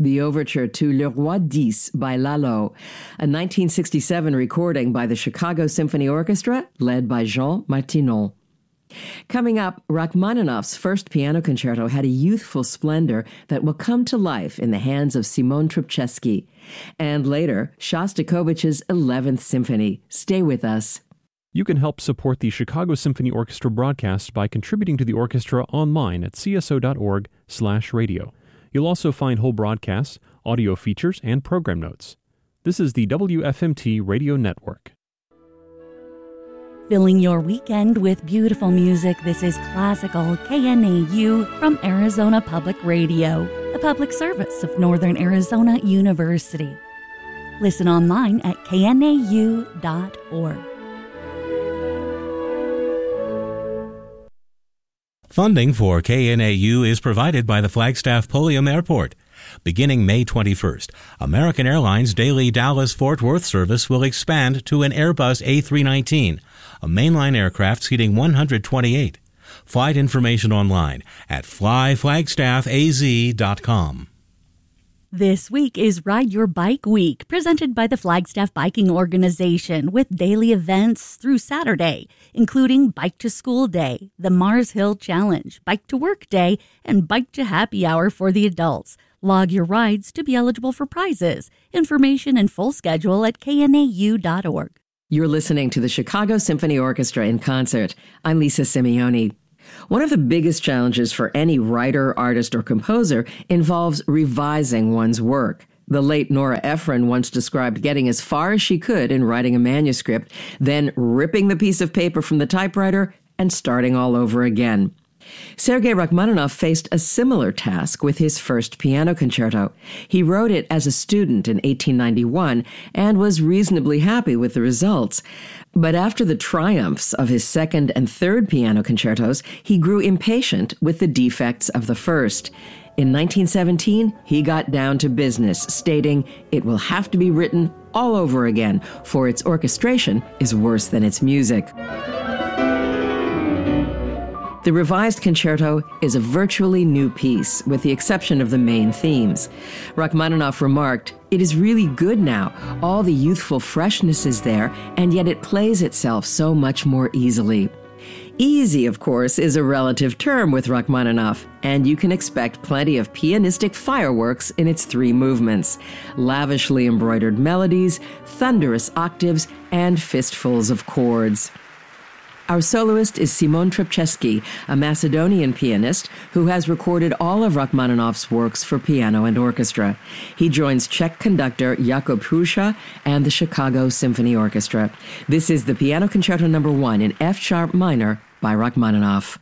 the overture to Le Roi 10 by Lalo, a 1967 recording by the Chicago Symphony Orchestra, led by Jean Martinon. Coming up, Rachmaninoff's first piano concerto had a youthful splendor that will come to life in the hands of Simon Trubczewski. And later, Shostakovich's 11th Symphony. Stay with us. You can help support the Chicago Symphony Orchestra broadcast by contributing to the orchestra online at cso.org/radio. You'll also find whole broadcasts, audio features, and program notes. This is the WFMT Radio Network. Filling your weekend with beautiful music, this is Classical KNAU from Arizona Public Radio, a public service of Northern Arizona University. Listen online at knau.org. Funding for KNAU is provided by the Flagstaff Pulliam Airport. Beginning May 21st, American Airlines' daily Dallas-Fort Worth service will expand to an Airbus A319, a mainline aircraft seating 128. Flight information online at flyflagstaffaz.com. This week is Ride Your Bike Week, presented by the Flagstaff Biking Organization, with daily events through Saturday, including Bike to School Day, the Mars Hill Challenge, Bike to Work Day, and Bike to Happy Hour for the adults. Log your rides to be eligible for prizes. Information and full schedule at knau.org. You're listening to the Chicago Symphony Orchestra in concert. I'm Lisa Simeoni. One of the biggest challenges for any writer, artist, or composer involves revising one's work. The late Nora Ephron once described getting as far as she could in writing a manuscript, then ripping the piece of paper from the typewriter and starting all over again. Sergei Rachmaninoff faced a similar task with his first piano concerto. He wrote it as a student in 1891 and was reasonably happy with the results. But after the triumphs of his second and third piano concertos, he grew impatient with the defects of the first. In 1917, he got down to business, stating, "It will have to be written all over again, for its orchestration is worse than its music." The revised concerto is a virtually new piece, with the exception of the main themes. Rachmaninoff remarked, "It is really good now. All the youthful freshness is there, and yet it plays itself so much more easily." Easy, of course, is a relative term with Rachmaninoff, and you can expect plenty of pianistic fireworks in its three movements: lavishly embroidered melodies, thunderous octaves, and fistfuls of chords. Our soloist is Simon Trubczewski, a Macedonian pianist who has recorded all of Rachmaninoff's works for piano and orchestra. He joins Czech conductor Jakub Hrusa and the Chicago Symphony Orchestra. This is the Piano Concerto No. 1 in F-sharp minor by Rachmaninoff.